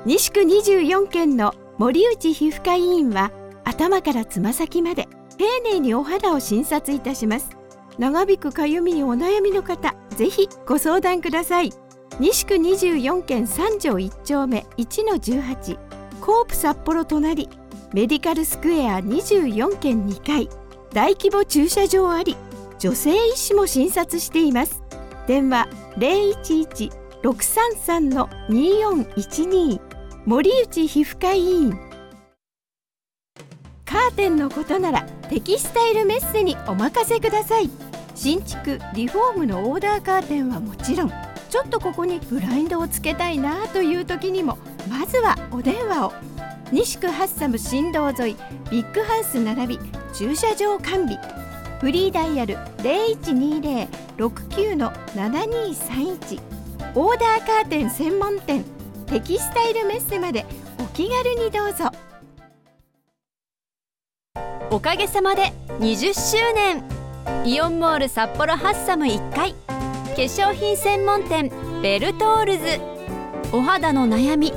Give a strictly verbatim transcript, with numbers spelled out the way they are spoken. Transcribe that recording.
西区にじゅうよんけんの森内皮膚科医院は頭からつま先まで丁寧にお肌を診察いたします。長引くかゆみにお悩みの方、ぜひご相談ください。西区にじゅうよんけんさん条いち丁目 いちのじゅうはち、コープ札幌隣、メディカルスクエアにじゅうよんけんにかい、大規模駐車場あり、女性医師も診察しています。電話 ゼロいちいち ろくさんさん によんいちに、森内皮膚科医院。カーテンのことならテキスタイルメッセにお任せください。新築リフォームのオーダーカーテンはもちろん、ちょっとここにブラインドをつけたいなという時にも、まずはお電話を。西区ハッサム新道沿いビッグハウス並び駐車場完備。フリーダイヤル ゼロいちにゼロ ろくきゅう ななにさんいち。オーダーカーテン専門店テキスタイルメッセまでお気軽にどうぞ。 おかげさまでにじゅっしゅうねん、イオンモール札幌ハッサムいっかい、化粧品専門店ベルトールズ。お肌の悩み